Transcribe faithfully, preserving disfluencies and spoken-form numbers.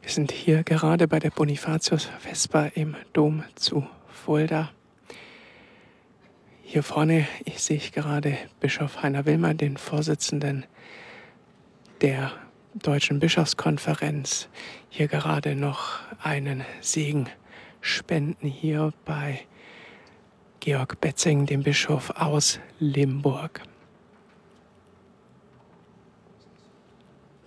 Wir sind hier gerade bei der Bonifatius-Vesper im Dom zu Fulda. Hier vorne sehe ich gerade Bischof Heiner Wilmer, den Vorsitzenden der Deutschen Bischofskonferenz, hier gerade noch einen Segen spenden hier bei Georg Betzing, dem Bischof aus Limburg.